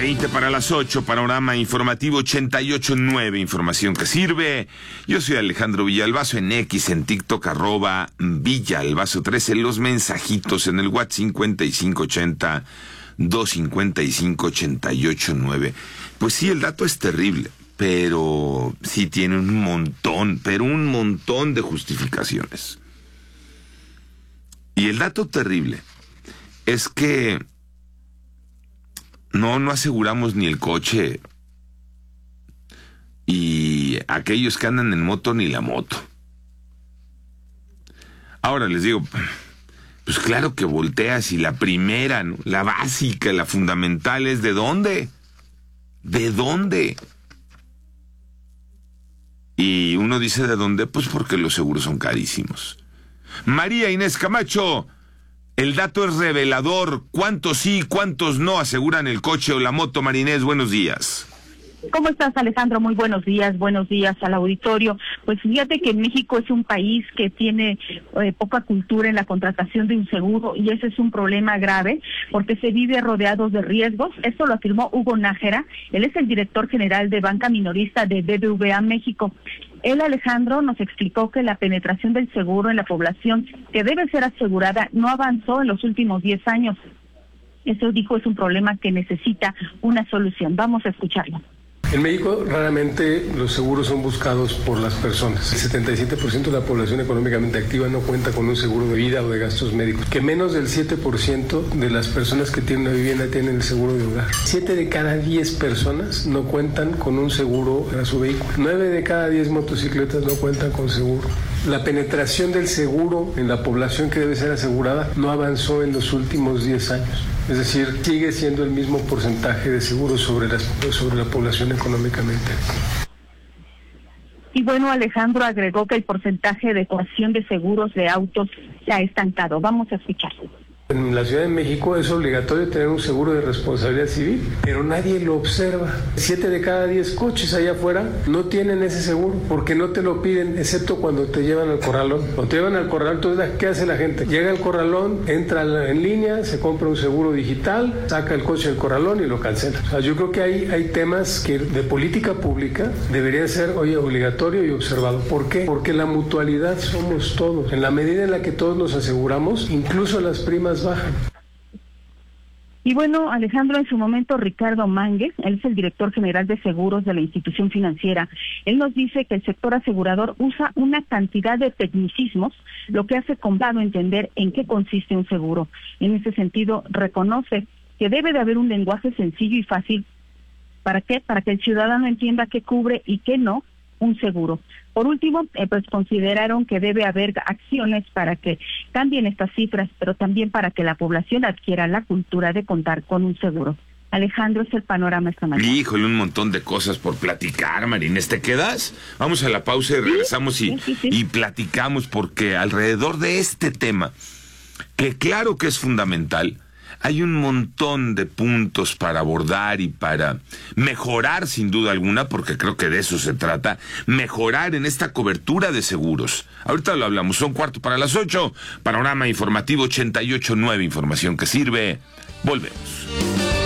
20 para las 8, panorama informativo 88.9, información que sirve. Yo soy Alejandro Villalbazo, en X, en TikTok, @Villalbazo13, los mensajitos en el WhatsApp 5580-255-88.9. Pues sí, el dato es terrible, pero sí tiene un montón de justificaciones. Y el dato terrible es que no aseguramos ni el coche, y aquellos que andan en moto ni la moto. Ahora les digo, pues claro que volteas y la primera, ¿no?, la básica, la fundamental es ¿de dónde? ¿De dónde? Y uno dice ¿de dónde? Pues porque los seguros son carísimos. María Inés Camacho, el dato es revelador. ¿Cuántos sí, cuántos no aseguran el coche o la moto? María Inés, buenos días. ¿Cómo estás, Alejandro? Muy buenos días al auditorio. Pues fíjate que México es un país que tiene poca cultura en la contratación de un seguro, y ese es un problema grave porque se vive rodeados de riesgos. Esto lo afirmó Hugo Nájera. Él es el director general de banca minorista de BBVA México. Él, Alejandro, nos explicó que la penetración del seguro en la población que debe ser asegurada no avanzó en los últimos 10 años. Eso, dijo, es un problema que necesita una solución. Vamos a escucharlo. En México raramente los seguros son buscados por las personas. El 77% de la población económicamente activa no cuenta con un seguro de vida o de gastos médicos. Que menos del 7% de las personas que tienen una vivienda tienen el seguro de hogar. 7 de cada 10 personas no cuentan con un seguro para su vehículo. 9 de cada 10 motocicletas no cuentan con seguro. La penetración del seguro en la población que debe ser asegurada no avanzó en los últimos 10 años. Es decir, sigue siendo el mismo porcentaje de seguros sobre la población económicamente. Y bueno, Alejandro agregó que el porcentaje de cobertura de seguros de autos se ha estancado. Vamos a escucharlo. En la Ciudad de México es obligatorio tener un seguro de responsabilidad civil, pero nadie lo observa. 7 de cada 10 coches allá afuera no tienen ese seguro porque no te lo piden, excepto cuando te llevan al corralón. Cuando te llevan al corralón, entonces, ¿qué hace la gente? Llega al corralón, entra en línea, se compra un seguro digital, saca el coche del corralón y lo cancela. O sea, yo creo que hay temas que de política pública deberían ser, obligatorio y observado. ¿Por qué? Porque la mutualidad somos todos. En la medida en la que todos nos aseguramos, incluso las primas bajan. Y bueno, Alejandro, en su momento Ricardo Mánguez, él es el director general de seguros de la institución financiera, él nos dice que el sector asegurador usa una cantidad de tecnicismos, lo que hace complicado entender en qué consiste un seguro. En ese sentido, reconoce que debe de haber un lenguaje sencillo y fácil. ¿Para qué? Para que el ciudadano entienda qué cubre y qué no un seguro. Por último, pues consideraron que debe haber acciones para que cambien estas cifras, pero también para que la población adquiera la cultura de contar con un seguro. Alejandro, es el panorama esta mañana. Híjole, un montón de cosas por platicar, Marines. ¿Te quedas? Vamos a la pausa y regresamos y platicamos, porque alrededor de este tema, que claro que es fundamental, hay un montón de puntos para abordar y para mejorar, sin duda alguna, porque creo que de eso se trata, mejorar en esta cobertura de seguros. Ahorita lo hablamos, son 7:45, panorama informativo 88.9, información que sirve. Volvemos.